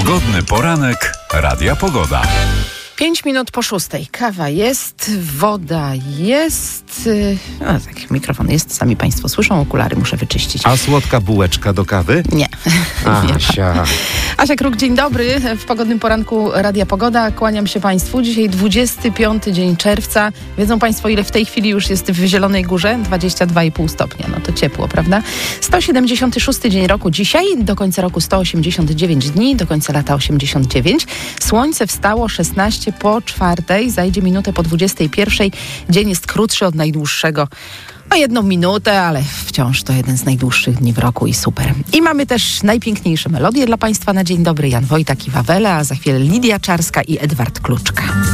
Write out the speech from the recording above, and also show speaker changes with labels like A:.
A: Pogodny poranek Radia Pogoda.
B: 5 minut po 6. Kawa jest, woda jest. Tak, mikrofon jest, sami Państwo słyszą, okulary muszę wyczyścić.
C: A słodka bułeczka do kawy?
B: Nie.
C: Asia.
B: Asia Kruk, dzień dobry. W pogodnym poranku Radia Pogoda. Kłaniam się Państwu. Dzisiaj 25 dzień czerwca. Wiedzą Państwo, ile w tej chwili już jest w Zielonej Górze? 22,5 stopnia. No to ciepło, prawda? 176 dzień roku dzisiaj. Do końca roku 189 dni. Do końca lata 89. Słońce wstało 16 po 4. Zajdzie minutę po 21. Dzień jest krótszy od najdłuższego. O 1 minutę, ale wciąż to jeden z najdłuższych dni w roku i super. I mamy też najpiękniejsze melodie dla Państwa na dzień dobry. Jan Wojtak i Wawele, a za chwilę Lidia Czarska i Edward Kluczka.